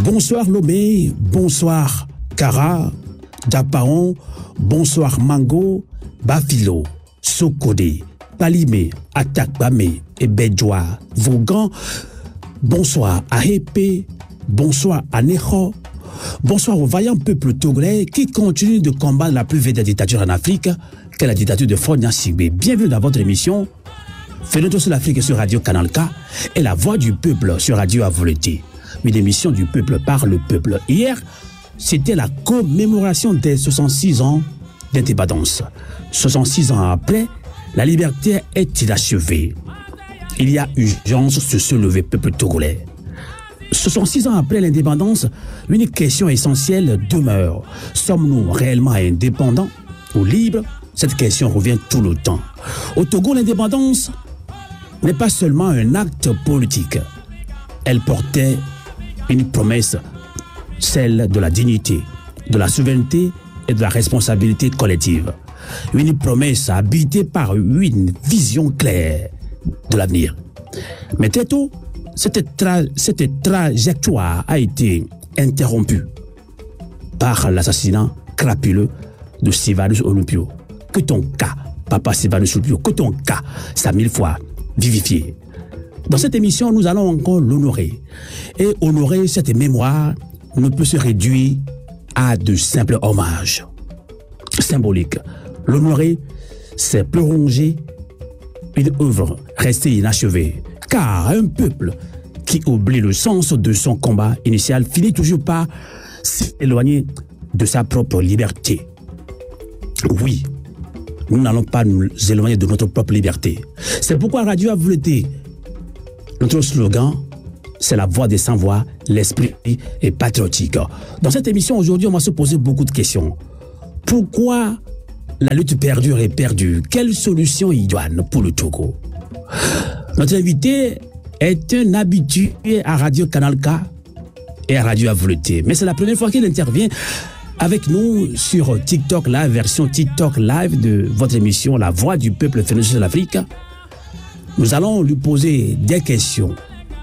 Bonsoir Lomé, bonsoir Kara, Dapaon, bonsoir Mango, Bafilo, Sokode, Palimé, Atakbame et Bedjoa, Vaugan, bonsoir à Hepe, bonsoir à Neho, bonsoir au vaillant peuple togolais qui continue de combattre la plus vieille dictature en Afrique, qu'est la dictature de Faure Gnassingbé. Bienvenue dans votre émission Fenêtre sur l'Afrique sur Radio Canal K et La Voix du Peuple sur Radio Avolete. Une émission du peuple par le peuple. Hier, c'était la commémoration des 66 ans d'indépendance. 66 ans après, la liberté est inachevée. Il y a urgence de se lever, peuple togolais. 66 ans après l'indépendance, une question essentielle demeure. Sommes-nous réellement indépendants ou libres? Cette question revient tout le temps. Au Togo, l'indépendance n'est pas seulement un acte politique. Elle portait une promesse, celle de la dignité, de la souveraineté et de la responsabilité collective. Une promesse habitée par une vision claire de l'avenir. Mais très tôt, cette trajectoire a été interrompue par l'assassinat crapuleux de Sylvanus Olympio. Que ton cas, papa Sylvanus Olympio, que ton cas, ça 1000 fois vivifié. Dans cette émission, nous allons encore l'honorer. Et honorer cette mémoire ne peut se réduire à de simples hommages symboliques. L'honorer, c'est prolonger une œuvre restée inachevée. Car un peuple qui oublie le sens de son combat initial finit toujours par s'éloigner de sa propre liberté. Oui, nous n'allons pas nous éloigner de notre propre liberté. C'est pourquoi Radio Avolete, notre slogan, c'est la voix des sans-voix, l'esprit est patriotique. Dans cette émission, aujourd'hui, on va se poser beaucoup de questions. Pourquoi la lutte perdure est perdue? Quelle solution idoine pour le Togo? Notre invité est un habitué à Radio Canal K et à Radio Avolete. Mais c'est la première fois qu'il intervient avec nous sur TikTok Live, version TikTok Live de votre émission La Voix du Peuple Fenêtre de l'Afrique. Nous allons lui poser des questions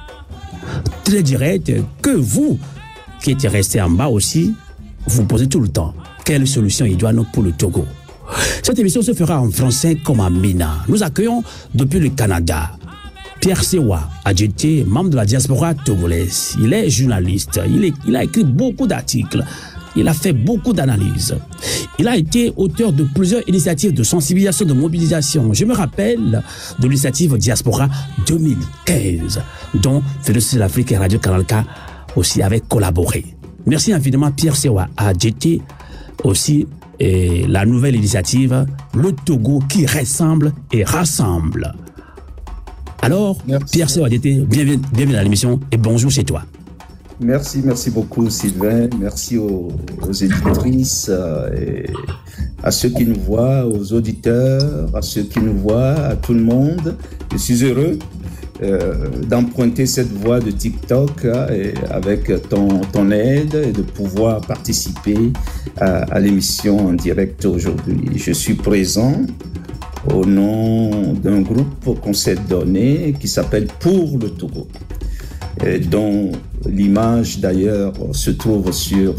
très directes que vous, qui êtes resté en bas aussi, vous posez tout le temps. Quelle solution idoine pour le Togo? Cette émission se fera en français comme en mina. Nous accueillons depuis le Canada Pierre Sewa Adjete, membre de la diaspora togolaise. Il est journaliste, il a écrit beaucoup d'articles, il a fait beaucoup d'analyses. Il a été auteur de plusieurs initiatives de sensibilisation, de mobilisation. Je me rappelle de l'initiative Diaspora 2015, dont Fenêtre sur l'Afrique et Radio Canal K aussi avaient collaboré. Merci infiniment Pierre Sewa Adjete, aussi et la nouvelle initiative, le Togo qui ressemble et rassemble. Alors, merci. Pierre Sewa Adjete, bienvenue à l'émission et bonjour chez toi. Merci beaucoup Sylvain, merci aux éditrices, et à ceux qui nous voient, aux auditeurs, à ceux qui nous voient, à tout le monde. Je suis heureux d'emprunter cette voie de TikTok avec ton aide et de pouvoir participer à l'émission en direct aujourd'hui. Je suis présent au nom d'un groupe qu'on s'est donné qui s'appelle Pour le Togo, dont l'image d'ailleurs se trouve sur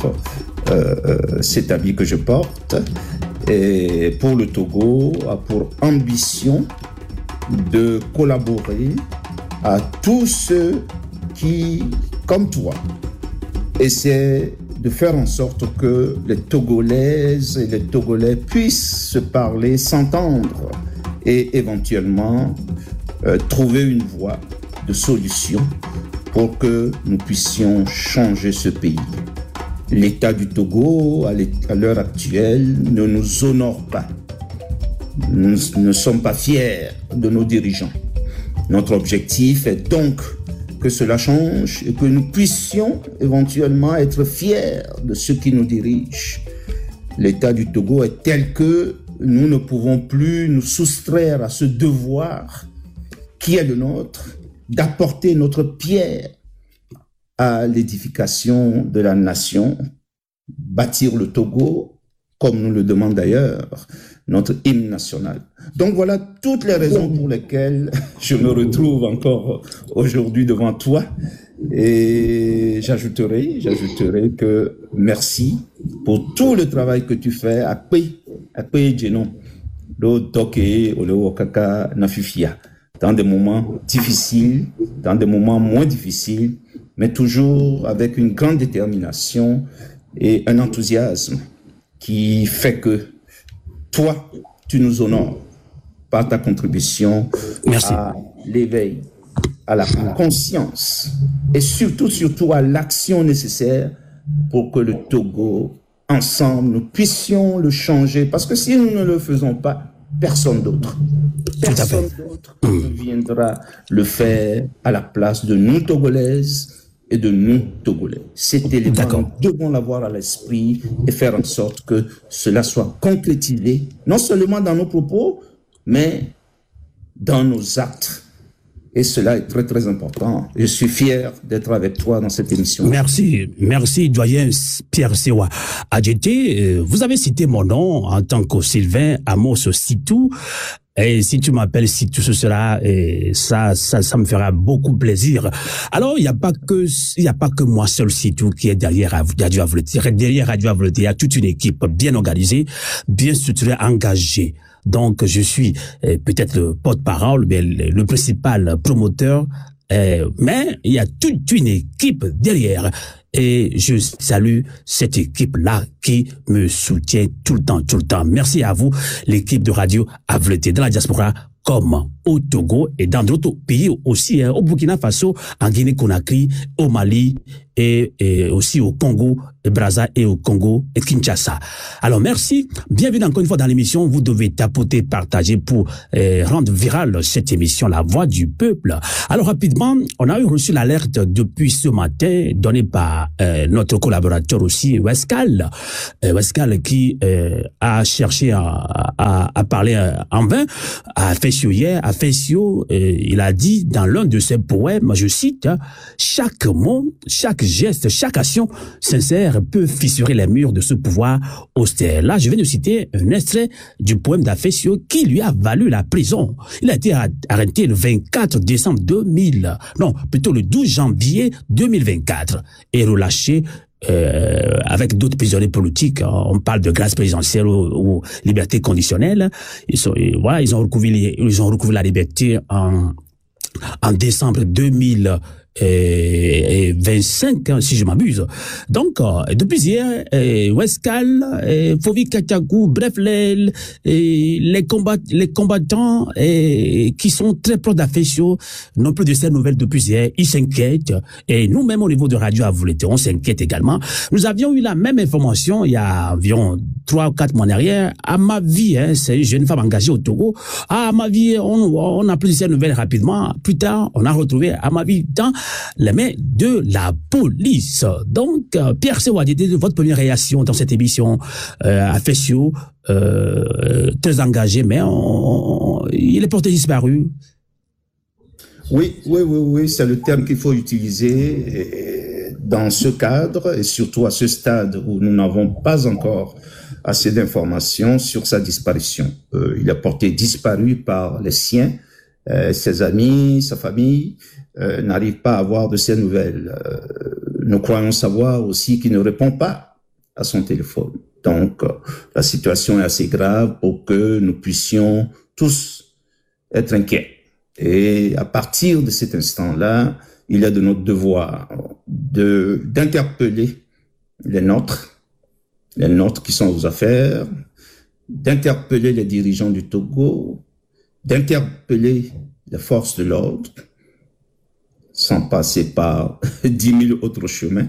cet habit que je porte. Et Pour le Togo a pour ambition de collaborer à tous ceux qui, comme toi, essaient de faire en sorte que les Togolaises et les Togolais puissent se parler, s'entendre et éventuellement trouver une voie de solution pour que nous puissions changer ce pays. L'État du Togo, à l'heure actuelle, ne nous honore pas. Nous ne sommes pas fiers de nos dirigeants. Notre objectif est donc que cela change et que nous puissions éventuellement être fiers de ceux qui nous dirigent. L'État du Togo est tel que nous ne pouvons plus nous soustraire à ce devoir qui est le nôtre, d'apporter notre pierre à l'édification de la nation, bâtir le Togo, comme nous le demande d'ailleurs notre hymne national. Donc voilà toutes les raisons pour lesquelles je me retrouve encore aujourd'hui devant toi Et j'ajouterai que merci pour tout le travail que tu fais à Djenon, le Toke, le Wakaka, Nafifia, dans des moments difficiles, dans des moments moins difficiles, mais toujours avec une grande détermination et un enthousiasme qui fait que toi, tu nous honores par ta contribution à l'éveil, à la conscience et surtout à l'action nécessaire pour que le Togo, ensemble, nous puissions le changer. Parce que si nous ne le faisons pas, personne d'autre ne viendra le faire à la place de nous Togolaises et de nous Togolais. Cet élément, nous devons l'avoir à l'esprit et faire en sorte que cela soit concrétisé, non seulement dans nos propos, mais dans nos actes. Et cela est très, très important. Je suis fier d'être avec toi dans cette émission. Merci, doyen Pierre Sewa Adjeté. Vous avez cité mon nom en tant que Sylvain Amos Sitou. Et si tu m'appelles Sitou, ce sera, ça me fera beaucoup plaisir. Alors, il n'y a pas que moi seul Sitou qui est derrière Radio Avleté. Derrière Radio Avleté, il y a toute une équipe bien organisée, bien structurée, engagée. Donc, je suis peut-être le porte-parole, mais le principal promoteur, mais il y a toute une équipe derrière. Et je salue cette équipe-là qui me soutient tout le temps. Merci à vous, l'équipe de Radio Avleté, dans la diaspora, comme au Togo et dans d'autres pays aussi, au Burkina Faso, en Guinée-Conakry, au Mali et aussi au Congo, Brazza et au Congo et Kinshasa. Alors merci, bienvenue encore une fois dans l'émission. Vous devez tapoter, partager pour rendre virale cette émission, La Voix du Peuple. Alors rapidement, on a reçu l'alerte depuis ce matin donnée par notre collaborateur aussi, Wescal qui a cherché à parler en vain à Fessio hier. À Fessio, il a dit dans l'un de ses poèmes, je cite, chaque mot, chaque geste, chaque action sincère peut fissurer les murs de ce pouvoir austère. Là, je viens de citer un extrait du poème d'Afessio qui lui a valu la prison. Il a été arrêté le 24 décembre le 12 janvier 2024 et relâché avec d'autres prisonniers politiques. On parle de grâce présidentielle ou liberté conditionnelle. Ils ont recouvré la liberté en décembre 2025, si je m'abuse. Donc, depuis hier, Wescal, Fovi Katakou, bref, les combattants qui sont très proches d'Afessio n'ont plus de ces nouvelles depuis hier. Ils s'inquiètent. Et nous-mêmes, au niveau de Radio Avleté, on s'inquiète également. Nous avions eu la même information il y a environ 3 ou 4 mois en arrière. À ma vie, c'est une jeune femme engagée au Togo. À ma vie, on a plus de ces nouvelles rapidement. Plus tard, on a retrouvé à ma vie dans les mains de la police. Donc, Pierre Sewa Adjeté, votre première réaction dans cette émission à Fessio, très engagé, mais il est porté disparu. Oui, c'est le terme qu'il faut utiliser dans ce cadre et surtout à ce stade où nous n'avons pas encore assez d'informations sur sa disparition. Il est porté disparu par les siens, ses amis, sa famille, n'arrive pas à avoir de ses nouvelles. Nous croyons savoir aussi qu'il ne répond pas à son téléphone. Donc, la situation est assez grave pour que nous puissions tous être inquiets. Et à partir de cet instant-là, il est de notre devoir d'interpeller les nôtres qui sont aux affaires, d'interpeller les dirigeants du Togo, d'interpeller les forces de l'ordre, sans passer par 10 000 autres chemins.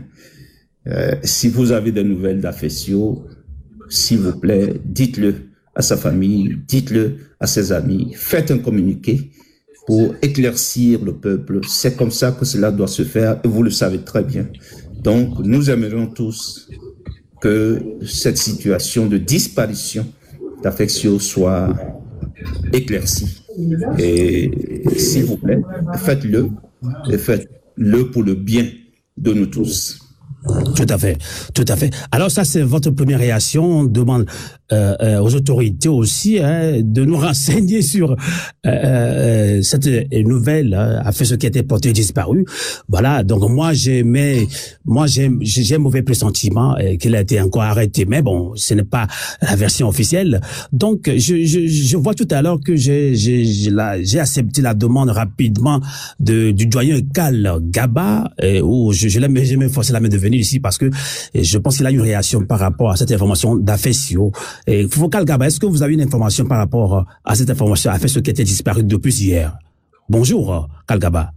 Si vous avez des nouvelles d'Afessio, s'il vous plaît, dites-le à sa famille, dites-le à ses amis, faites un communiqué pour éclaircir le peuple. C'est comme ça que cela doit se faire et vous le savez très bien. Donc, nous aimerions tous que cette situation de disparition d'Afessio soit éclaircie. Et s'il vous plaît, faites-le et faites-le pour le bien de nous tous. Tout à fait, tout à fait. Alors ça, c'est votre première réaction. On demande aux autorités aussi de nous renseigner sur cette nouvelle afin ce qui a été porté disparu. Voilà. Donc moi j'ai un mauvais pressentiment qu'il a été encore arrêté, mais bon, ce n'est pas la version officielle. Donc je vois tout à l'heure que j'ai accepté la demande rapidement du doyen Cal Gaba, où j'ai même forcé la main de venir ici parce que je pense qu'il a une réaction par rapport à cette information d'Afesio. Et Cal Gaba, est-ce que vous avez une information par rapport à cette information Afesio qui a été disparu depuis hier? Bonjour, Cal Gaba.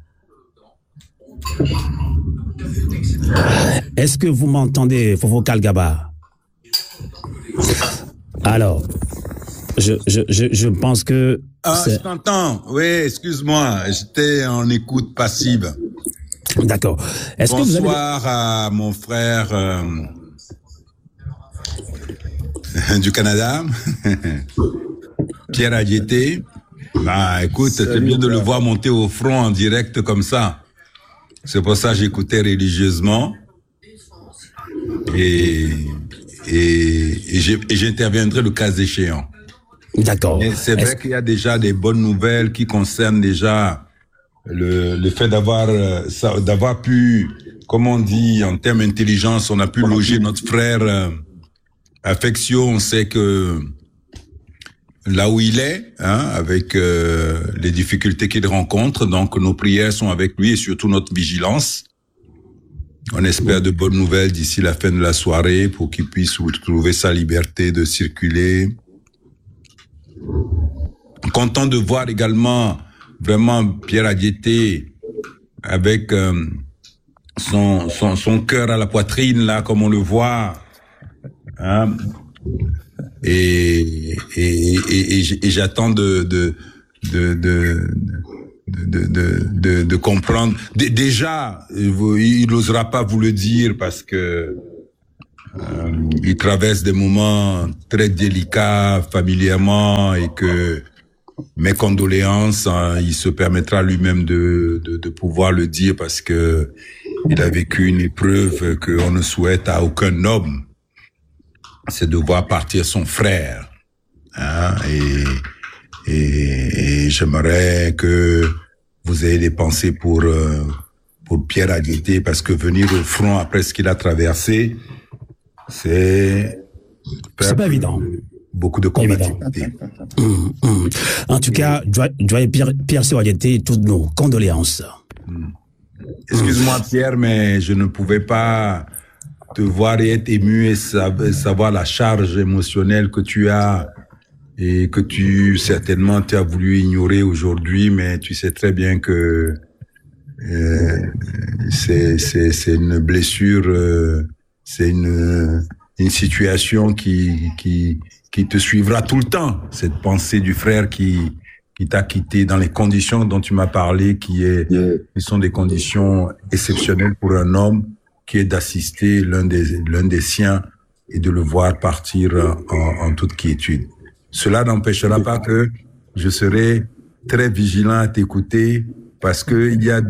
Est-ce que vous m'entendez, Cal Gaba? Alors, je pense que... je t'entends. Oui, excuse-moi. J'étais en écoute passive. D'accord. Bonsoir à mon frère du Canada, Pierre Adieté. Bah, écoute, c'est bien de le voir monter au front en direct comme ça. C'est pour ça que j'écoutais religieusement. Et j'interviendrai le cas échéant. D'accord. Mais c'est vrai qu'il y a déjà des bonnes nouvelles qui concernent déjà le fait d'avoir pu, comme on dit en termes d'intelligence, on a pu loger notre frère Afesio. On sait que là où il est, avec les difficultés qu'il rencontre, donc nos prières sont avec lui et surtout notre vigilance. On espère de bonnes nouvelles d'ici la fin de la soirée pour qu'il puisse retrouver sa liberté de circuler. Content de voir également vraiment Pierre Adieté avec son cœur à la poitrine là, comme on le voit, et j'attends de comprendre. Déjà, il n'osera pas vous le dire parce que il traverse des moments très délicats familièrement et que mes condoléances, il se permettra lui-même de pouvoir le dire parce que il a vécu une épreuve qu'on ne souhaite à aucun homme. C'est de voir partir son frère, et j'aimerais que vous ayez des pensées pour Pierre Adieté parce que venir au front après ce qu'il a traversé, c'est pas évident. Beaucoup de combativité. En tout cas, doyen Pierre Adieté, toutes nos condoléances. Excuse-moi Pierre, mais je ne pouvais pas te voir et être ému et savoir la charge émotionnelle que tu as et que tu as voulu ignorer aujourd'hui, mais tu sais très bien que c'est une blessure, c'est une situation qui te suivra tout le temps, cette pensée du frère qui t'a quitté dans les conditions dont tu m'as parlé, qui sont des conditions exceptionnelles pour un homme, qui est d'assister l'un des siens et de le voir partir en toute quiétude. Cela n'empêchera pas que je serai très vigilant à t'écouter parce que il y a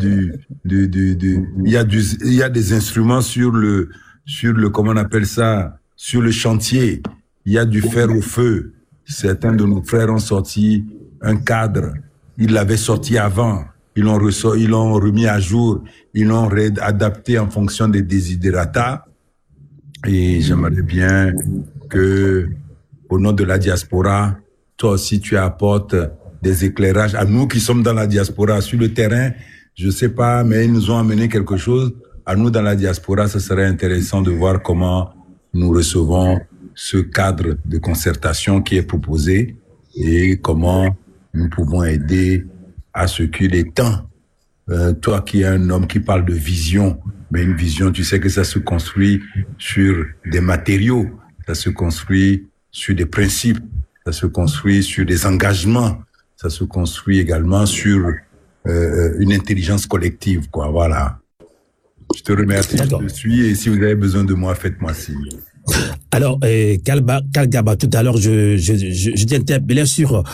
des instruments sur le comment on appelle ça, sur le chantier. Il y a du fer au feu. Certains de nos frères ont sorti un cadre. Ils l'avaient sorti avant. Ils l'ont remis à jour. Ils l'ont adapté en fonction des desiderata. Et j'aimerais bien que, au nom de la diaspora, toi aussi tu apportes des éclairages à nous qui sommes dans la diaspora. Sur le terrain, je sais pas, mais ils nous ont amené quelque chose. À nous dans la diaspora, ce serait intéressant de voir comment nous recevons ce cadre de concertation qui est proposé et comment nous pouvons aider à ce qu'il est temps. Toi qui es un homme qui parle de vision, mais une vision, tu sais que ça se construit sur des matériaux, ça se construit sur des principes, ça se construit sur des engagements, ça se construit également sur une intelligence collective, quoi. Voilà. Je te remercie, je te suis, et si vous avez besoin de moi, faites-moi signe. Alors, Kalgaba, tout à l'heure, je t'ai interpellé sur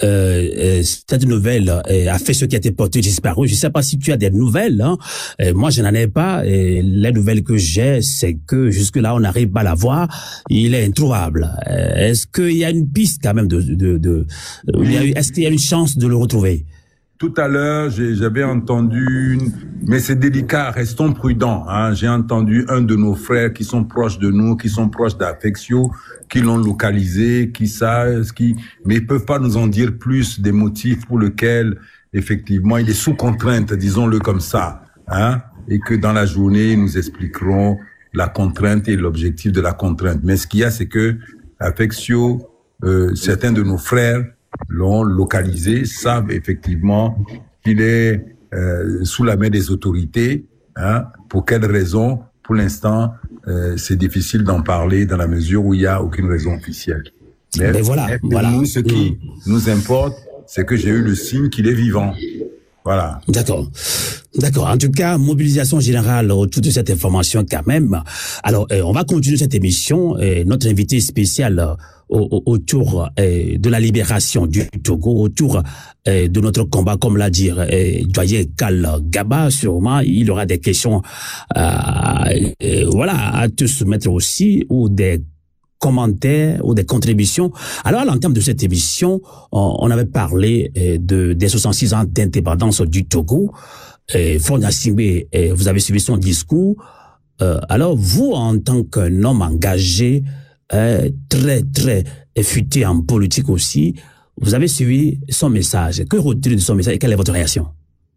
cette nouvelle a fait ce qui a été porté disparu. Je ne sais pas si tu as des nouvelles. Hein. Moi, je n'en ai pas. Les nouvelles que j'ai, c'est que jusque-là, on n'arrive pas à la voir. Il est introuvable. Est-ce qu'il y a une piste quand même est-ce qu'il y a une chance de le retrouver? Tout à l'heure, j'avais entendu, mais c'est délicat, restons prudents. Hein. J'ai entendu un de nos frères qui sont proches de nous, qui sont proches d'Afexio, qui l'ont localisé, qui savent, mais ils peuvent pas nous en dire plus des motifs pour lesquels, effectivement, il est sous contrainte, disons-le comme ça. Hein. Et que dans la journée, ils nous expliqueront la contrainte et l'objectif de la contrainte. Mais ce qu'il y a, c'est que Afexio, certains de nos frères, l'ont localisé, savent effectivement qu'il est sous la main des autorités. Hein. Pour quelles raisons? Pour l'instant, c'est difficile d'en parler dans la mesure où il n'y a aucune raison officielle. Mais voilà. Nous, ce qui nous importe, c'est que j'ai eu le signe qu'il est vivant. Voilà. D'accord. En tout cas, mobilisation générale autour de cette information quand même. Alors, on va continuer cette émission. Notre invité spécial autour de la libération du Togo, autour de notre combat, comme l'a dit Doyen Kalgaba, sûrement, il aura des questions à te soumettre aussi, ou des commentaires ou des contributions. Alors, à l'entame de cette émission, on avait parlé des 66 ans d'indépendance du Togo. Faure Gnassingbé, vous avez suivi son discours. Alors, vous, en tant qu'un homme engagé, très, très futé en politique aussi, vous avez suivi son message. Que retenez-vous de son message et quelle est votre réaction?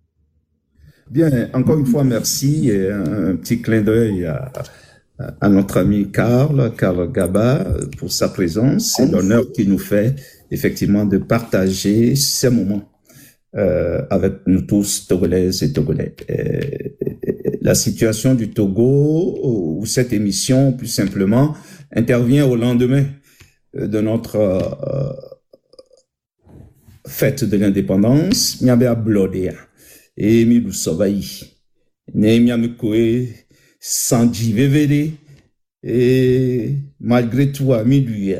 Bien, encore une fois, merci. Et un petit clin d'œil à notre ami Karl Gaba, pour sa présence. C'est l'honneur qu'il nous fait, effectivement, de partager ces moments avec nous tous, Togolaises et Togolais. La situation du Togo, ou cette émission, plus simplement, intervient au lendemain de notre fête de l'indépendance. Miabe Blodea et Milou Sovaï. Miamekoe Sanji Vevede. Et malgré tout, à minuit,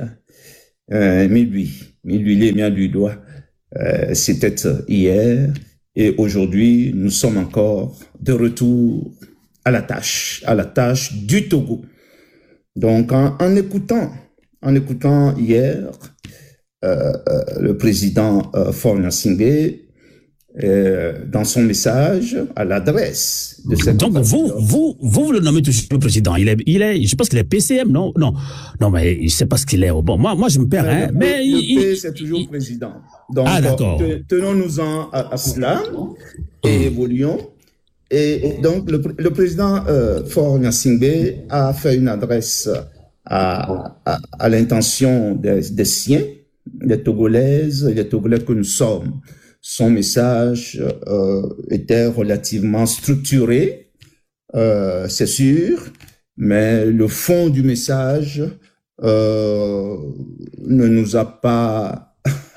les miens du doigt. C'était hier et aujourd'hui, nous sommes encore de retour à la tâche du Togo. Donc, en écoutant hier le président Faure Gnassingbé dans son message à l'adresse de cette... Donc, vous le nommez toujours le président. Il est, je pense qu'il est PCM, non, mais je sais pas ce qu'il est. Bon, moi, je me perds, hein. Mais c'est toujours président. Donc, d'accord. Tenons-nous-en à cela et évoluons. Et donc, le président Faure Gnassingbé a fait une adresse à l'intention des siens, des Togolaises et des Togolais que nous sommes. Son message était relativement structuré, c'est sûr, mais le fond du message ne nous a pas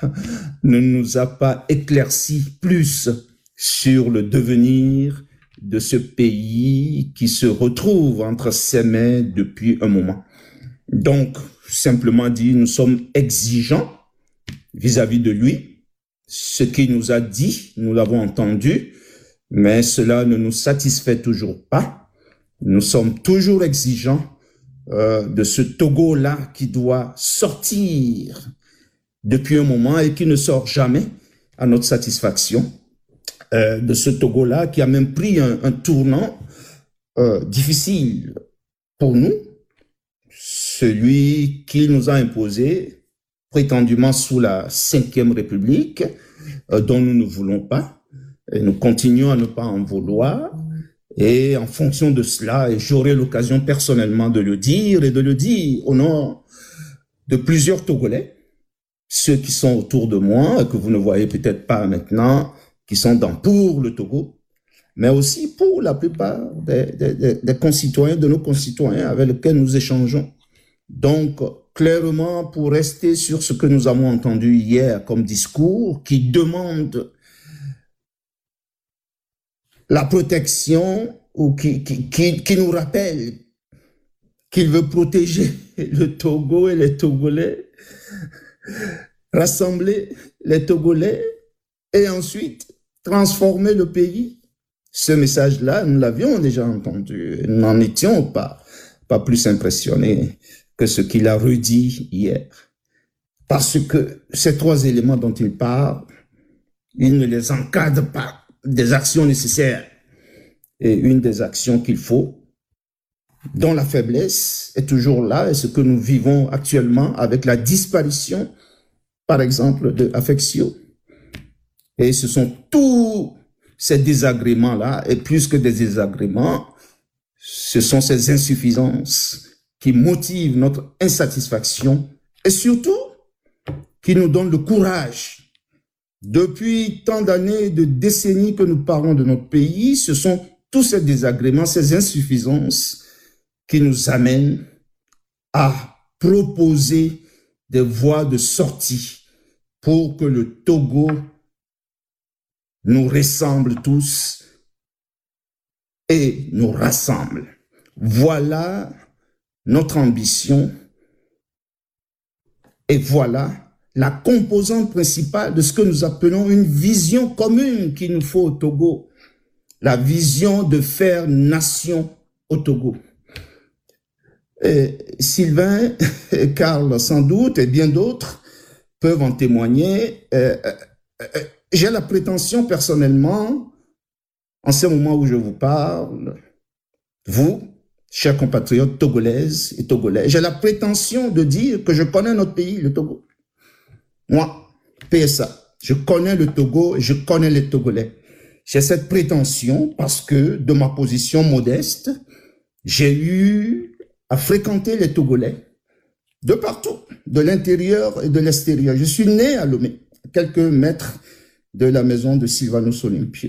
éclairci plus sur le devenir de ce pays qui se retrouve entre ses mains depuis un moment. Donc, simplement dit, nous sommes exigeants vis-à-vis de lui. Ce qu'il nous a dit, nous l'avons entendu, mais cela ne nous satisfait toujours pas. Nous sommes toujours exigeants de ce Togo-là qui doit sortir depuis un moment et qui ne sort jamais à notre satisfaction. De ce Togo-là qui a même pris un tournant difficile pour nous, celui qu'il nous a imposé prétendument sous la Ve République, dont nous ne voulons pas, et nous continuons à ne pas en vouloir, et en fonction de cela, et j'aurai l'occasion personnellement de le dire, et de le dire au nom de plusieurs Togolais, ceux qui sont autour de moi, et que vous ne voyez peut-être pas maintenant, qui sont pour le Togo, mais aussi pour la plupart des concitoyens, de nos concitoyens avec lesquels nous échangeons. Donc, clairement, pour rester sur ce que nous avons entendu hier comme discours, qui demande la protection ou qui nous rappelle qu'il veut protéger le Togo et les Togolais, rassembler les Togolais et ensuite transformer le pays. Ce message-là, nous l'avions déjà entendu. Nous n'en étions pas plus impressionnés que ce qu'il a redit hier. Parce que ces trois éléments dont il parle, il ne les encadre pas des actions nécessaires. Et une des actions qu'il faut, dont la faiblesse est toujours là, et ce que nous vivons actuellement avec la disparition, par exemple, de Afexio. Et ce sont tous ces désagréments-là, et plus que des désagréments, ce sont ces insuffisances qui motivent notre insatisfaction et surtout qui nous donnent le courage. Depuis tant d'années, de décennies que nous parlons de notre pays, ce sont tous ces désagréments, ces insuffisances qui nous amènent à proposer des voies de sortie pour que le Togo nous ressemble tous et nous rassemble. Voilà notre ambition et voilà la composante principale de ce que nous appelons une vision commune qu'il nous faut au Togo. La vision de faire nation au Togo. Et Sylvain, Karl sans doute et bien d'autres peuvent en témoigner. J'ai la prétention personnellement, en ce moment où je vous parle, vous, chers compatriotes togolaises et togolais, j'ai la prétention de dire que je connais notre pays, le Togo. Moi, PSA, je connais le Togo et je connais les Togolais. J'ai cette prétention parce que, de ma position modeste, j'ai eu à fréquenter les Togolais de partout, de l'intérieur et de l'extérieur. Je suis né à Lomé, à quelques mètres de la maison de Sylvanus Olympio.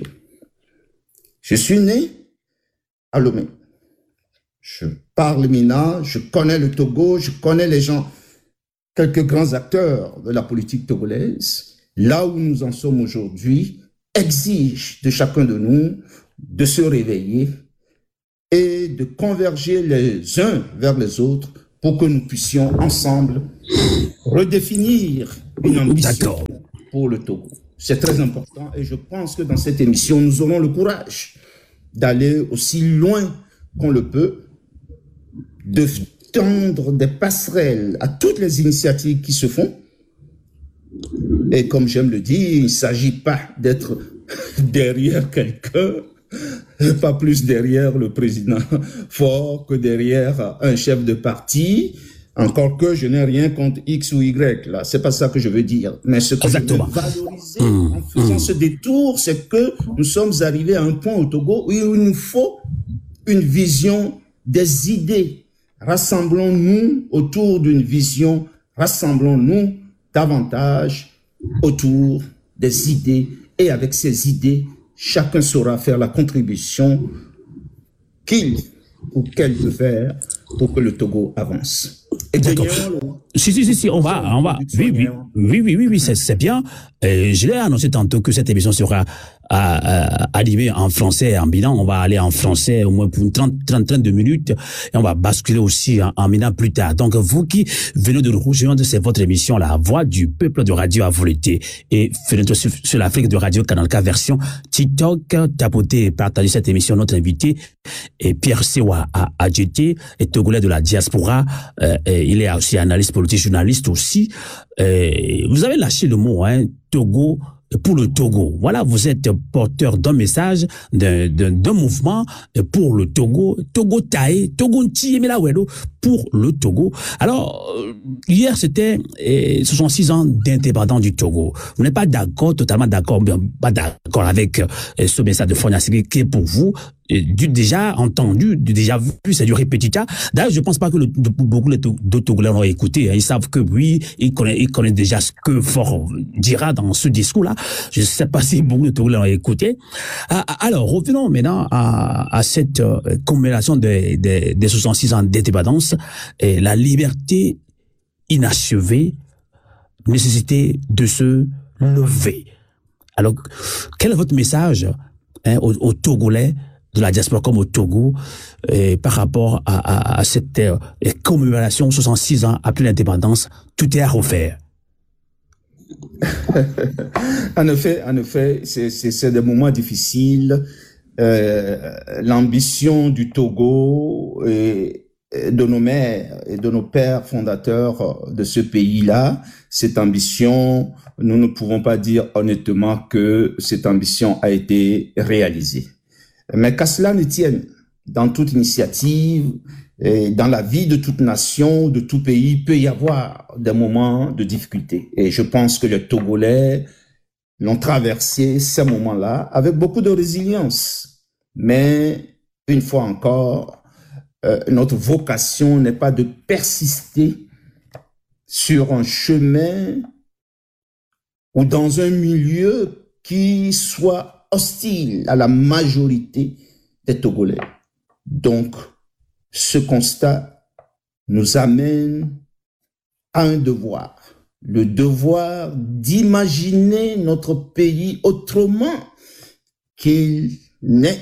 Je suis né à Lomé. Je parle Mina, je connais le Togo, je connais les gens, quelques grands acteurs de la politique togolaise. Là où nous en sommes aujourd'hui, exige de chacun de nous de se réveiller et de converger les uns vers les autres pour que nous puissions ensemble redéfinir une ambition pour le Togo. C'est très important et je pense que dans cette émission, nous aurons le courage d'aller aussi loin qu'on le peut, de tendre des passerelles à toutes les initiatives qui se font. Et comme j'aime le dire, il ne s'agit pas d'être derrière quelqu'un, pas plus derrière le président fort que derrière un chef de parti, encore que je n'ai rien contre X ou Y, là, c'est pas ça que je veux dire. Mais ce que je veux valoriser en faisant ce détour, c'est que nous sommes arrivés à un point au Togo où il nous faut une vision des idées. Rassemblons-nous autour d'une vision, rassemblons-nous davantage autour des idées et avec ces idées, chacun saura faire la contribution qu'il ou qu'elle peut faire pour que le Togo avance. D'accord. Si, on va. Oui, c'est bien. Je l'ai annoncé tantôt que cette émission sera animée en français et en bilan. On va aller en français au moins pour 30 minutes et on va basculer aussi en bilan plus tard. Donc, vous qui venez de nous rejoindre, c'est votre émission La Voix du Peuple de Radio à Volonté et fenêtre sur l'Afrique de Radio Canal K version TikTok. Tapotez et partagez cette émission. Notre invité est Pierre Sewa Adjeté, et Togolais de la diaspora. Il est aussi analyste politique, journaliste aussi. Vous avez lâché le mot, Togo, pour le Togo. Voilà, vous êtes porteur d'un message, d'un mouvement pour le Togo. Togo Tae, Togo Ntiemela-Wedo pour le Togo. Alors, hier, c'était 66 ans d'indépendance du Togo. Vous n'êtes pas d'accord, totalement d'accord, bien pas d'accord avec ce message de Fournier qui est pour vous déjà entendu, déjà vu, c'est du répétita. D'ailleurs, je pense pas que beaucoup de Togolais l'ont écouté. Ils savent que oui, ils connaissent déjà ce que Faure dira dans ce discours-là. Je sais pas si beaucoup de Togolais l'ont écouté. Alors, revenons maintenant à cette commémoration des 66 ans d'indépendance et la liberté inachevée, nécessité de se lever. Alors, quel est votre message aux Togolais de la diaspora comme au Togo par rapport à cette commémoration 66 ans après l'indépendance, tout est à refaire. En effet, c'est des moments difficiles. L'ambition du Togo et de nos mères et de nos pères fondateurs de ce pays-là, cette ambition, nous ne pouvons pas dire honnêtement que cette ambition a été réalisée. Mais qu'à cela ne tienne, dans toute initiative, et dans la vie de toute nation, de tout pays, il peut y avoir des moments de difficulté. Et je pense que les Togolais l'ont traversé ces moments-là avec beaucoup de résilience. Mais une fois encore, notre vocation n'est pas de persister sur un chemin ou dans un milieu qui soit hostile à la majorité des Togolais. Donc, ce constat nous amène à un devoir, le devoir d'imaginer notre pays autrement qu'il ne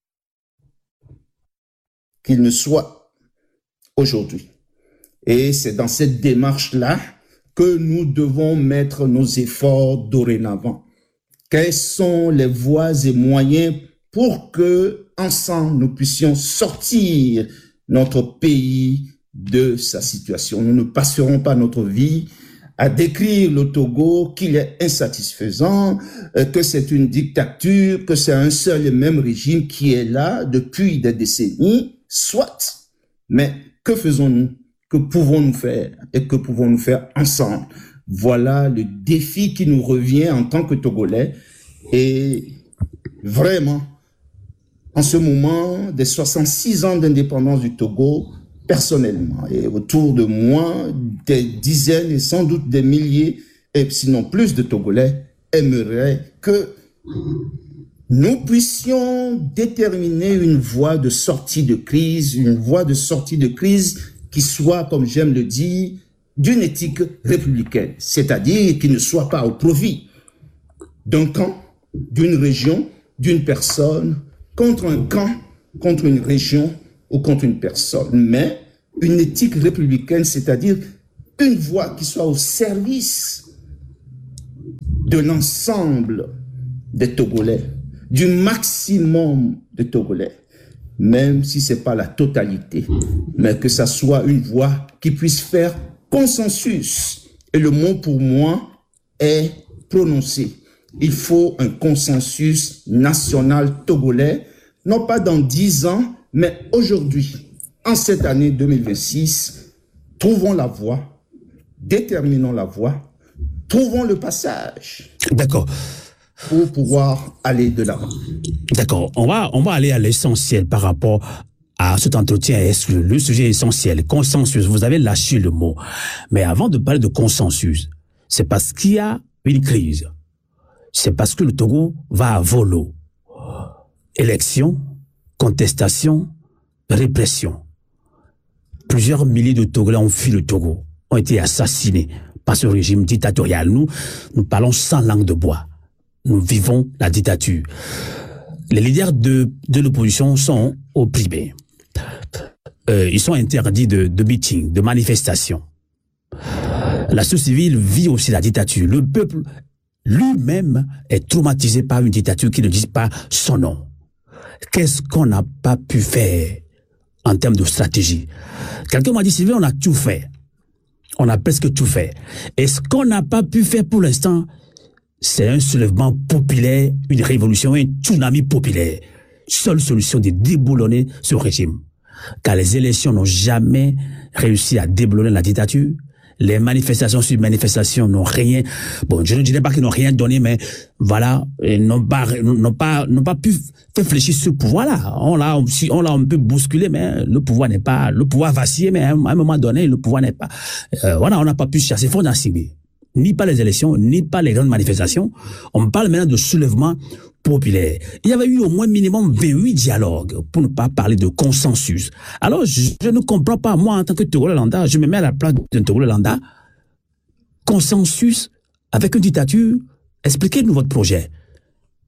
soit aujourd'hui. Et c'est dans cette démarche-là que nous devons mettre nos efforts dorénavant. Quelles sont les voies et moyens pour que, ensemble, nous puissions sortir notre pays de sa situation. Nous ne passerons pas notre vie à décrire le Togo qu'il est insatisfaisant, que c'est une dictature, que c'est un seul et même régime qui est là depuis des décennies, soit. Mais que faisons-nous? Que pouvons-nous faire? Et que pouvons-nous faire ensemble? Voilà le défi qui nous revient en tant que Togolais. Et vraiment, en ce moment des 66 ans d'indépendance du Togo, personnellement, et autour de moi, des dizaines et sans doute des milliers, et sinon plus de Togolais, aimeraient que nous puissions déterminer une voie de sortie de crise, qui soit, comme j'aime le dire, d'une éthique républicaine, c'est-à-dire qui ne soit pas au profit d'un camp, d'une région, d'une personne, contre un camp, contre une région ou contre une personne, mais une éthique républicaine, c'est-à-dire une voie qui soit au service de l'ensemble des Togolais, du maximum de Togolais, même si ce n'est pas la totalité, mais que ça soit une voie qui puisse faire consensus. Et le mot pour moi est prononcé. Il faut un consensus national togolais, non pas dans 10 ans, mais aujourd'hui, en cette année 2026, trouvons la voie, déterminons la voie, trouvons le passage. D'accord. Pour pouvoir aller de l'avant. D'accord. On va aller à l'essentiel par rapport à cet entretien. Le sujet essentiel, consensus. Vous avez lâché le mot. Mais avant de parler de consensus, c'est parce qu'il y a une crise. C'est parce que le Togo va à volo. Élection, contestation, répression. Plusieurs milliers de Togolais ont fui le Togo, ont été assassinés par ce régime dictatorial. Nous parlons sans langue de bois. Nous vivons la dictature. Les leaders de l'opposition sont opprimés. Ils sont interdits de meetings, de manifestations. La société civile vit aussi la dictature. Le peuple lui-même est traumatisé par une dictature qui ne dit pas son nom. Qu'est-ce qu'on n'a pas pu faire en termes de stratégie? Quelqu'un m'a dit, Sylvain, on a tout fait. On a presque tout fait. Et ce qu'on n'a pas pu faire pour l'instant, c'est un soulèvement populaire, une révolution, un tsunami populaire. Seule solution de déboulonner ce régime. Car les élections n'ont jamais réussi à déboulonner la dictature. Les manifestations sur manifestations n'ont rien, bon, je ne dirais pas qu'ils n'ont rien donné, mais voilà, ils n'ont pas pu faire fléchir ce pouvoir-là. On l'a un peu bousculé, mais le pouvoir vacillé, mais à un moment donné, le pouvoir n'est pas, voilà, on n'a pas pu chasser fort dans Sibé. Ni par les élections, ni par les grandes manifestations. On parle maintenant de soulèvement populaire. Il y avait eu au moins minimum 28 dialogues, pour ne pas parler de consensus. Alors, je ne comprends pas, moi, en tant que Togolais lambda, je me mets à la place d'un Togolais lambda. Consensus avec une dictature, expliquez-nous votre projet.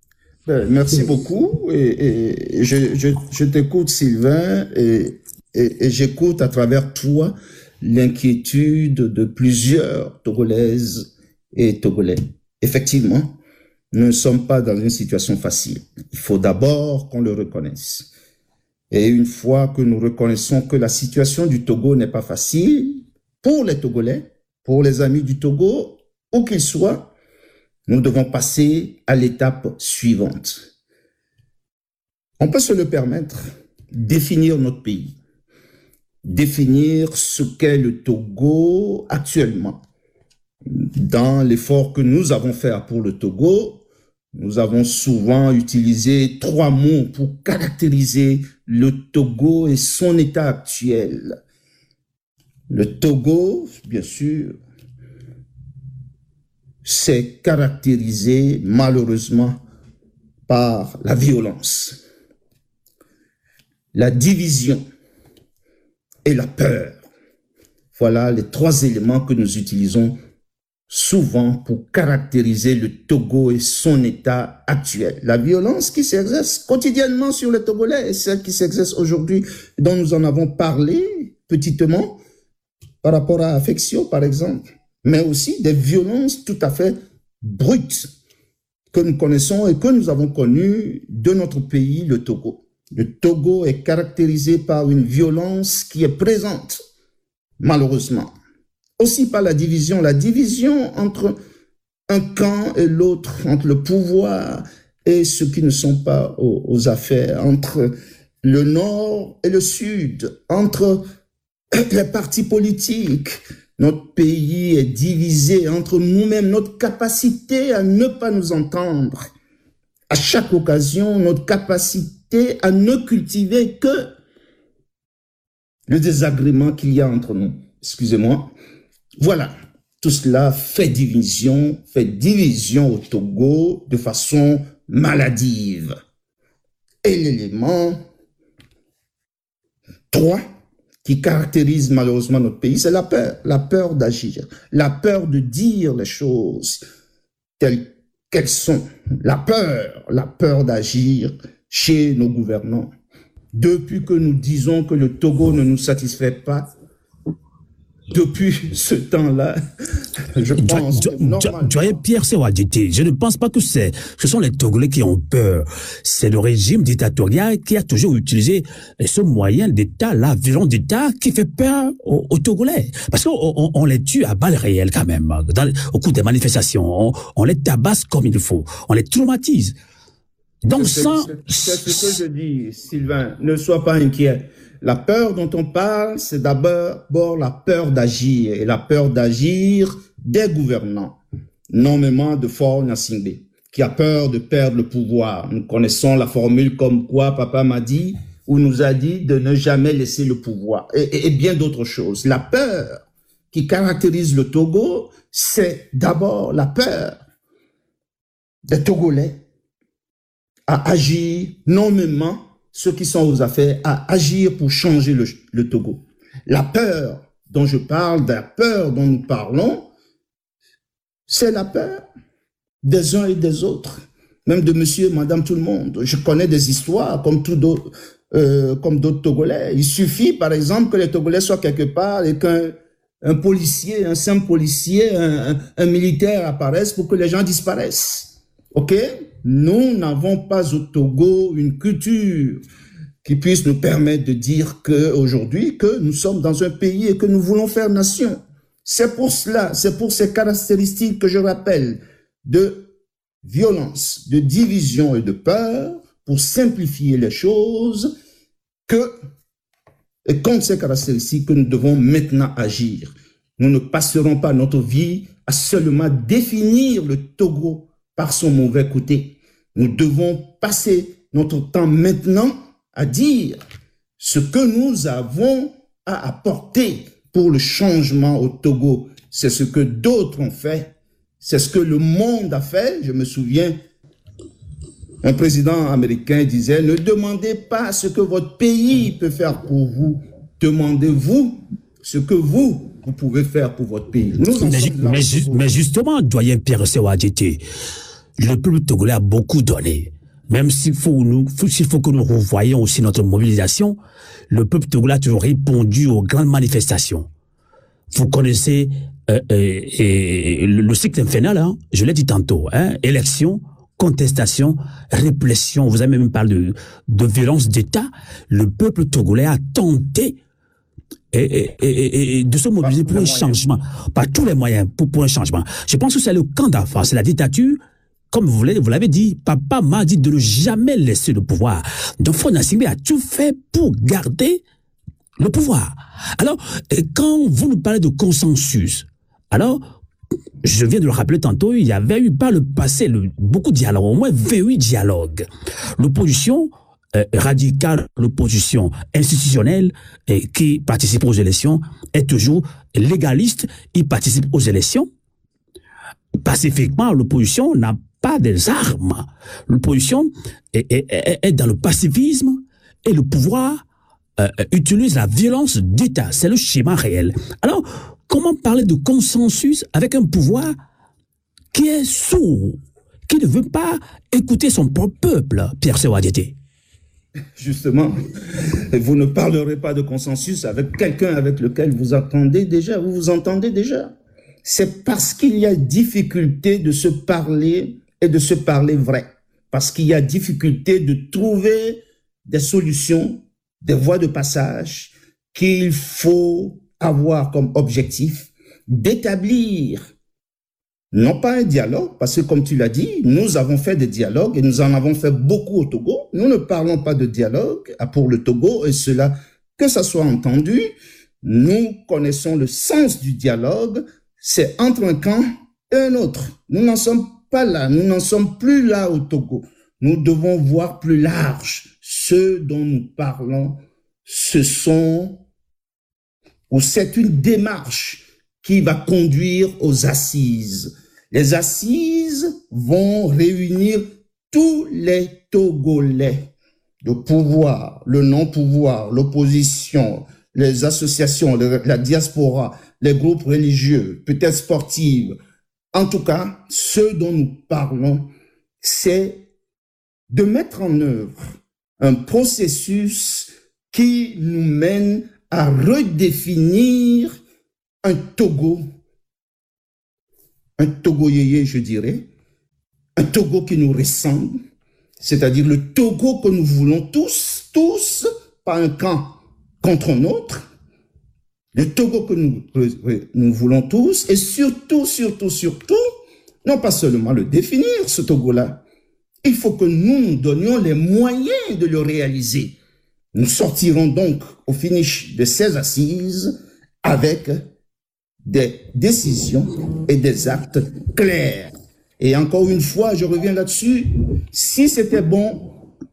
Merci beaucoup. Et je t'écoute, Sylvain, et j'écoute à travers toi l'inquiétude de plusieurs Togolaises et Togolais. Effectivement, nous ne sommes pas dans une situation facile. Il faut d'abord qu'on le reconnaisse. Et une fois que nous reconnaissons que la situation du Togo n'est pas facile, pour les Togolais, pour les amis du Togo, où qu'ils soient, nous devons passer à l'étape suivante. On peut se le permettre, définir notre pays, définir ce qu'est le Togo actuellement. Dans l'effort que nous avons fait pour le Togo, nous avons souvent utilisé 3 mots pour caractériser le Togo et son état actuel. Le Togo, bien sûr, s'est caractérisé malheureusement par la violence, la division et la peur. Voilà les 3 éléments que nous utilisons souvent pour caractériser le Togo et son état actuel. La violence qui s'exerce quotidiennement sur les Togolais et celle qui s'exerce aujourd'hui, dont nous en avons parlé petitement par rapport à Affection, par exemple, mais aussi des violences tout à fait brutes que nous connaissons et que nous avons connues de notre pays, le Togo. Le Togo est caractérisé par une violence qui est présente, malheureusement. Aussi par la division entre un camp et l'autre, entre le pouvoir et ceux qui ne sont pas aux affaires, entre le nord et le sud, entre les partis politiques. Notre pays est divisé entre nous-mêmes, notre capacité à ne pas nous entendre. À chaque occasion, notre capacité à ne cultiver que le désagrément qu'il y a entre nous. Excusez-moi. Voilà. Tout cela fait division au Togo de façon maladive. Et l'élément 3 qui caractérise malheureusement notre pays, c'est la peur d'agir, la peur de dire les choses telles qu'elles sont, la peur d'agir chez nos gouvernants. Depuis que nous disons que le Togo ne nous satisfait pas, depuis ce temps-là, je pense que Doyen Pierre Serroux Adjité, je ne pense pas que ce sont les Togolais qui ont peur. C'est le régime dictatorial qui a toujours utilisé ce moyen d'État, la violence d'État, qui fait peur aux Togolais. Parce qu'on les tue à balles réelles quand même. Au cours des manifestations, on les tabasse comme il faut. On les traumatise. Donc c'est ce que je dis, Sylvain, ne sois pas inquiet. La peur dont on parle, c'est d'abord la peur d'agir, et la peur d'agir des gouvernants, nommément de Faure Gnassingbé, qui a peur de perdre le pouvoir. Nous connaissons la formule comme quoi papa m'a dit, ou nous a dit de ne jamais laisser le pouvoir, et bien d'autres choses. La peur qui caractérise le Togo, c'est d'abord la peur des Togolais à agir nommément, ceux qui sont aux affaires, à agir pour changer le Togo. La peur dont je parle, la peur dont nous parlons, c'est la peur des uns et des autres, même de monsieur et madame tout le monde. Je connais des histoires comme d'autres Togolais. Il suffit, par exemple, que les Togolais soient quelque part et qu'un policier, un simple policier, un militaire apparaisse pour que les gens disparaissent. OK? Nous n'avons pas au Togo une culture qui puisse nous permettre de dire qu'aujourd'hui, que nous sommes dans un pays et que nous voulons faire nation. C'est pour cela, c'est pour ces caractéristiques que je rappelle de violence, de division et de peur, pour simplifier les choses, et contre ces caractéristiques que nous devons maintenant agir. Nous ne passerons pas notre vie à seulement définir le Togo par son mauvais côté. Nous devons passer notre temps maintenant à dire ce que nous avons à apporter pour le changement au Togo. C'est ce que d'autres ont fait. C'est ce que le monde a fait. Je me souviens, un président américain disait, ne demandez pas ce que votre pays peut faire pour vous. Demandez-vous ce que vous pouvez faire pour votre pays. Mais justement, doyen Pierre Serroux Adjité, le peuple togolais a beaucoup donné. Même s'il faut que nous revoyions aussi notre mobilisation, le peuple togolais a toujours répondu aux grandes manifestations. Vous connaissez le cycle infernal, hein, je l'ai dit tantôt, hein, élection, contestation, répression, vous avez même parlé de violence d'État. Le peuple togolais a tenté et de se mobiliser pour un changement, par tous les moyens pour un changement. Je pense que c'est le camp d'enfant, c'est la dictature. Comme vous l'avez dit, papa m'a dit de ne jamais laisser le pouvoir. Donc Faure Gnassingbé a tout fait pour garder le pouvoir. Alors, quand vous nous parlez de consensus, alors, je viens de le rappeler tantôt, il y avait eu par le passé beaucoup de dialogues, au moins 28 dialogues. L'opposition radicale, l'opposition institutionnelle qui participe aux élections est toujours légaliste, il participe aux élections. Pacifiquement, l'opposition n'a pas des armes. L'opposition est dans le pacifisme et le pouvoir utilise la violence d'État. C'est le schéma réel. Alors, comment parler de consensus avec un pouvoir qui est sourd, qui ne veut pas écouter son propre peuple, Pierre Serrois Adjetey? Justement, vous ne parlerez pas de consensus avec quelqu'un avec lequel vous vous entendez déjà. C'est parce qu'il y a difficulté de se parler et de se parler vrai. Parce qu'il y a difficulté de trouver des solutions, des voies de passage qu'il faut avoir comme objectif d'établir, non pas un dialogue, parce que comme tu l'as dit, nous avons fait des dialogues et nous en avons fait beaucoup au Togo. Nous ne parlons pas de dialogue pour le Togo et cela, que ça soit entendu, nous connaissons le sens du dialogue, c'est entre un camp et un autre. Nous n'en sommes pas là, nous n'en sommes plus là au Togo. Nous devons voir plus large. Ce dont nous parlons, c'est une démarche qui va conduire aux assises. Les assises vont réunir tous les Togolais, le pouvoir, le non-pouvoir, l'opposition, les associations, la diaspora, les groupes religieux, peut-être sportifs. En tout cas, ce dont nous parlons, c'est de mettre en œuvre un processus qui nous mène à redéfinir un Togo yéyé, je dirais, un Togo qui nous ressemble, c'est-à-dire le Togo que nous voulons tous, pas un camp contre un autre, le Togo que nous voulons tous, et surtout, non pas seulement le définir, ce Togo-là, il faut que nous donnions les moyens de le réaliser. Nous sortirons donc au finish de ces assises avec des décisions et des actes clairs. Et encore une fois, je reviens là-dessus, si c'était bon,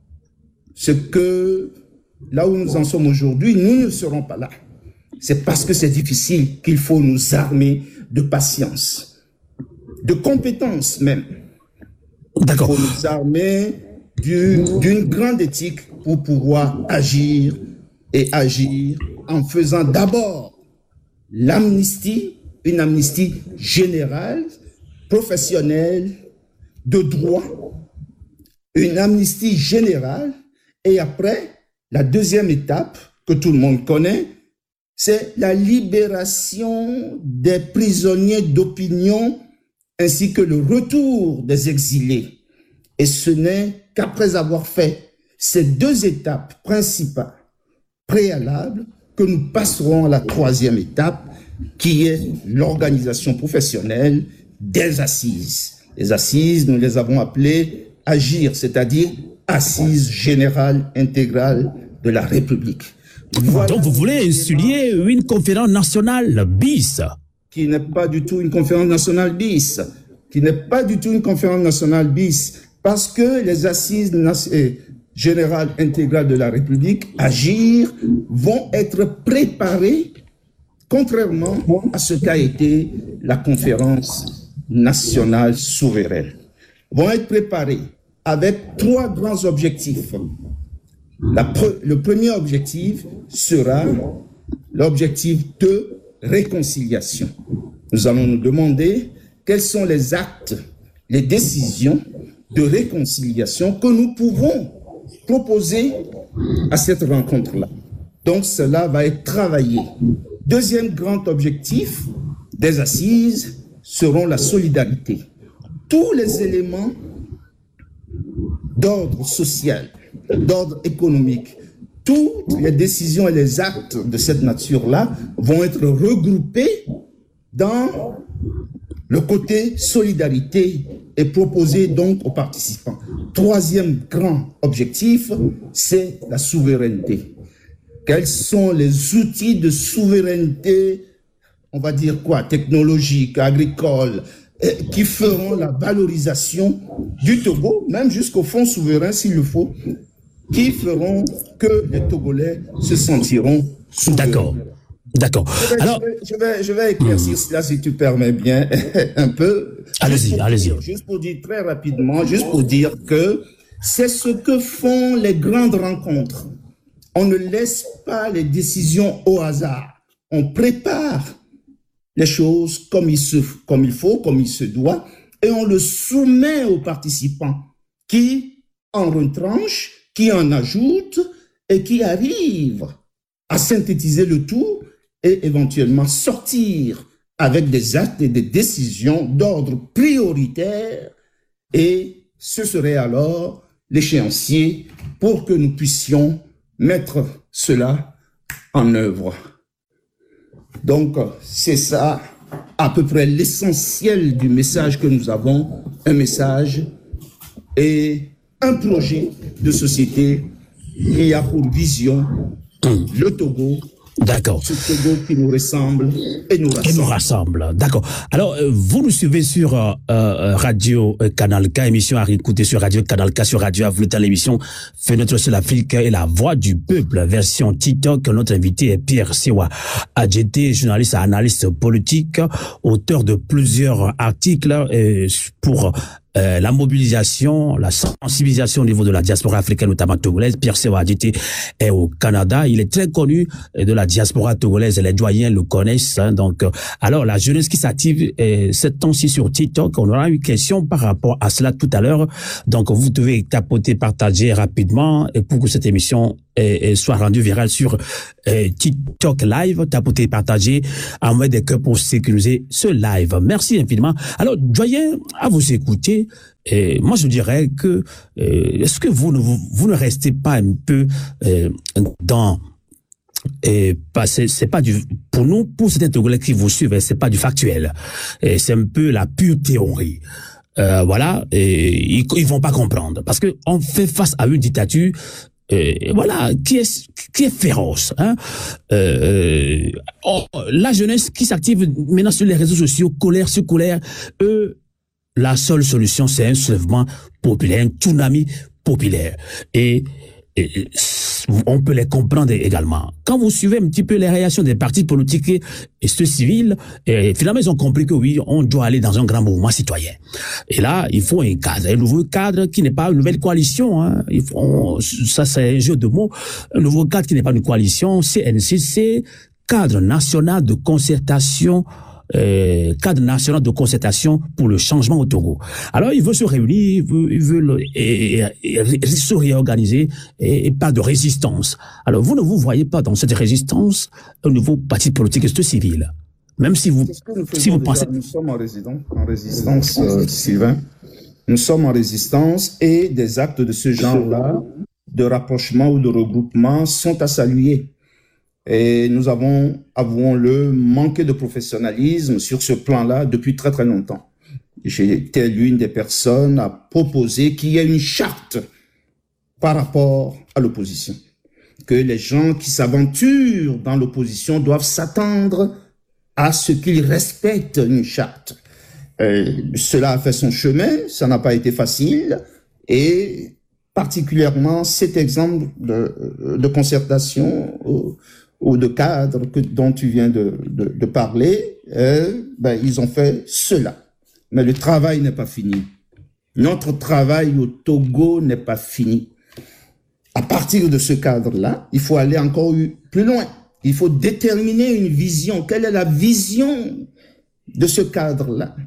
là où nous en sommes aujourd'hui, nous ne serons pas là. C'est parce que c'est difficile qu'il faut nous armer de patience, de compétence même. D'accord. Il faut nous armer d'une grande éthique pour pouvoir agir en faisant d'abord l'amnistie, une amnistie générale, professionnelle, de droit, une amnistie générale, et après, la deuxième étape que tout le monde connaît, c'est la libération des prisonniers d'opinion ainsi que le retour des exilés. Et ce n'est qu'après avoir fait ces deux étapes principales, préalables, que nous passerons à la troisième étape, qui est l'organisation professionnelle des assises. Les assises, nous les avons appelées AGIR, c'est-à-dire Assises générales intégrales de la République. Voilà. Donc vous voulez insulier une conférence nationale bis? Qui n'est pas du tout une conférence nationale bis. Parce que les assises générales intégrales de la République, AGIR, vont être préparées, contrairement à ce qu'a été la conférence nationale souveraine. Vont être préparées avec trois grands objectifs. Le premier objectif sera l'objectif de réconciliation. Nous allons nous demander quels sont les actes, les décisions de réconciliation que nous pouvons proposer à cette rencontre-là. Donc, cela va être travaillé. Deuxième grand objectif des assises seront la solidarité. Tous les éléments d'ordre social, d'ordre économique, toutes les décisions et les actes de cette nature-là vont être regroupés dans le côté solidarité et proposés donc aux participants. Troisième grand objectif, c'est la souveraineté. Quels sont les outils de souveraineté, on va dire quoi, technologique, agricole, qui feront la valorisation du Togo, même jusqu'au fonds souverain s'il le faut, qui feront que les Togolais se sentiront souverains. D'accord. Alors, je vais éclaircir cela si tu permets bien un peu. Allez-y. Juste pour dire très rapidement, juste pour dire que c'est ce que font les grandes rencontres. On ne laisse pas les décisions au hasard. On prépare les choses comme il faut, comme il se doit, et on le soumet aux participants qui en retranchent, qui en ajoutent et qui arrivent à synthétiser le tout et éventuellement sortir avec des actes et des décisions d'ordre prioritaire, et ce serait alors l'échéancier pour que nous puissions mettre cela en œuvre. Donc, c'est ça à peu près l'essentiel du message que nous avons, un message et un projet de société qui a pour vision le Togo. D'accord. Ce Togo qui nous ressemble et nous rassemble. D'accord. Alors, vous nous suivez sur Radio Canal K, émission à réécouter sur Radio Canal K, sur Radio Avluta, l'émission Fenêtre sur l'Afrique et la voix du peuple, version TikTok. Notre invité est Pierre Sewa Adjeté, journaliste et analyste politique, auteur de plusieurs articles pour la mobilisation, la sensibilisation au niveau de la diaspora africaine, notamment togolaise. Pierre Sewa Adjeté est au Canada. Il est très connu de la diaspora togolaise. Les doyens le connaissent. Donc, alors, la jeunesse qui s'active cette temps-ci sur TikTok, on aura une question par rapport à cela tout à l'heure. Donc, vous devez tapoter, partager rapidement et pour que cette émission soit rendue virale sur TikTok Live. Tapoter, partager, envoyer des cœurs pour sécuriser ce live. Merci infiniment. Alors, doyen, à vous écouter, moi je dirais que est-ce que vous ne restez pas un peu dans c'est pas du pour nous, pour certains Togolais qui vous suivent, c'est pas du factuel, c'est un peu la pure théorie. Voilà, et ils vont pas comprendre parce que on fait face à une dictature voilà, qui est féroce, hein. La jeunesse qui s'active maintenant sur les réseaux sociaux, colère sur colère, la seule solution, c'est un soulèvement populaire, un tsunami populaire. Et on peut les comprendre également. Quand vous suivez un petit peu les réactions des partis politiques et ceux civils, finalement, ils ont compris que oui, on doit aller dans un grand mouvement citoyen. Et là, il faut un nouveau cadre qui n'est pas une nouvelle coalition, hein. Ça, c'est un jeu de mots. Un nouveau cadre qui n'est pas une coalition, CNCC, cadre national de concertation, pour le changement au Togo. Alors, il veut se réunir, il veut se réorganiser et pas de résistance. Alors, vous ne vous voyez pas dans cette résistance au niveau parti politique et civil. Même si vous pensez... Nous sommes en résistance, Sylvain. Nous sommes en résistance et des actes de ce genre-là, de rapprochement ou de regroupement, sont à saluer. Et nous avons, avouons-le, manqué de professionnalisme sur ce plan-là depuis très très longtemps. J'ai été l'une des personnes à proposer qu'il y ait une charte par rapport à l'opposition. Que les gens qui s'aventurent dans l'opposition doivent s'attendre à ce qu'ils respectent une charte. Cela a fait son chemin, ça n'a pas été facile, et particulièrement cet exemple de concertation ou de cadre dont tu viens de parler, ils ont fait cela. Mais le travail n'est pas fini. Notre travail au Togo n'est pas fini. À partir de ce cadre-là, il faut aller encore plus loin. Il faut déterminer une vision. Quelle est la vision de ce cadre-là?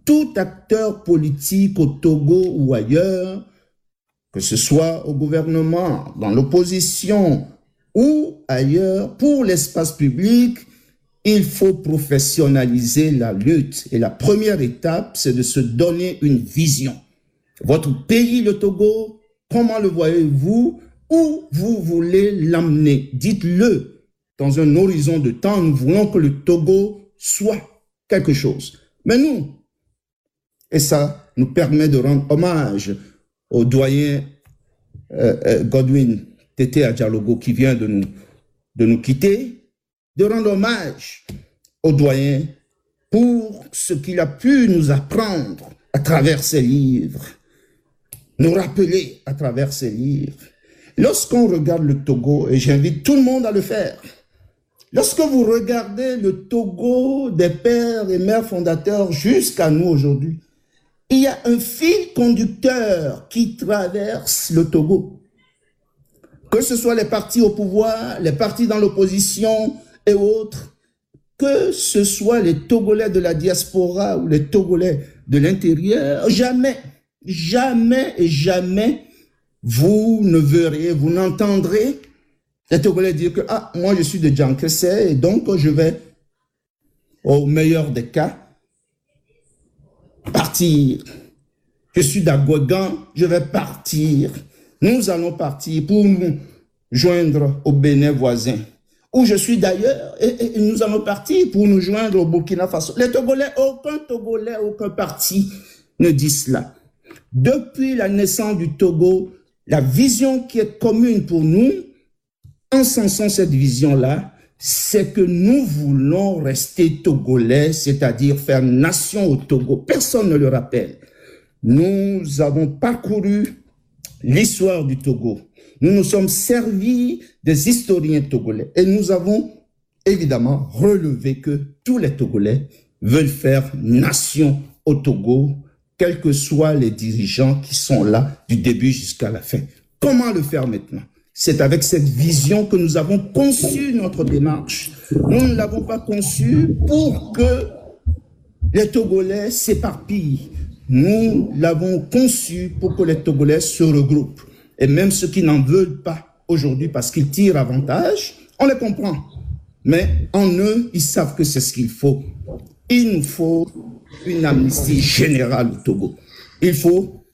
tout acteur politique au Togo ou ailleurs, que ce soit au gouvernement, dans l'opposition ou ailleurs, pour l'espace public, il faut professionnaliser la lutte. Et la première étape, c'est de se donner une vision. Votre pays, le Togo, comment le voyez-vous? Où vous voulez l'amener? Dites-le. Dans un horizon de temps, nous voulons que le Togo soit quelque chose. Mais nous, et ça nous permet de rendre hommage au doyen Godwin Tété Adjalogo qui vient de nous quitter, de rendre hommage au doyen pour ce qu'il a pu nous apprendre à travers ses livres, nous rappeler à travers ses livres. Lorsqu'on regarde le Togo, et j'invite tout le monde à le faire, lorsque vous regardez le Togo des pères et mères fondateurs jusqu'à nous aujourd'hui, il y a un fil conducteur qui traverse le Togo. Que ce soit les partis au pouvoir, les partis dans l'opposition et autres, que ce soit les Togolais de la diaspora ou les Togolais de l'intérieur, jamais, jamais et jamais vous ne verrez, vous n'entendrez les Togolais dire que « Ah, moi je suis de Djankese et donc je vais, au meilleur des cas, partir. Je suis d'Agouegan, je vais partir. Nous allons partir pour nous joindre au Bénin voisin. Où je suis d'ailleurs et nous allons partir pour nous joindre au Burkina Faso. Les Togolais, aucun parti ne dit cela. Depuis la naissance du Togo, la vision qui est commune pour nous, en sensant cette vision-là, c'est que nous voulons rester Togolais, c'est-à-dire faire nation au Togo. Personne ne le rappelle. Nous avons parcouru l'histoire du Togo. Nous nous sommes servis des historiens togolais et nous avons évidemment relevé que tous les Togolais veulent faire nation au Togo, quels que soient les dirigeants qui sont là du début jusqu'à la fin. Comment le faire maintenant? C'est avec cette vision que nous avons conçu notre démarche. Nous ne l'avons pas conçue pour que les Togolais s'éparpillent. Nous l'avons conçu pour que les Togolais se regroupent. Et même ceux qui n'en veulent pas aujourd'hui parce qu'ils tirent avantage, on les comprend. Mais en eux, ils savent que c'est ce qu'il faut. Il nous faut une amnistie générale au Togo. Il faut